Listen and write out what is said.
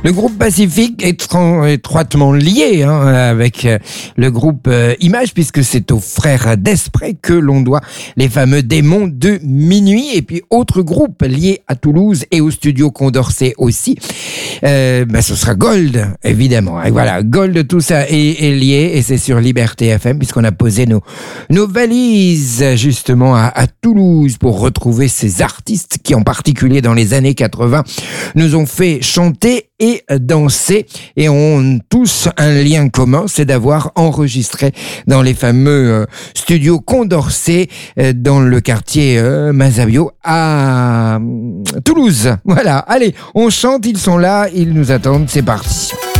Le groupe Pacifique est étroitement lié avec le groupe Image, puisque c'est aux frères Desprez que l'on doit les fameux Démons de minuit. Et puis autre groupe lié à Toulouse et au studio Condorcet aussi, ce sera Gold, évidemment. Et voilà, Gold, tout ça est lié, et c'est sur Liberté FM, puisqu'on a posé nos valises justement à Toulouse pour retrouver ces artistes qui, en particulier dans les années 80, nous ont fait chanter et danser, et ont tous un lien commun, c'est d'avoir enregistré dans les fameux studios Condorcet dans le quartier Mazabio à Toulouse. Voilà, allez, on chante, ils sont là, ils nous attendent, c'est parti.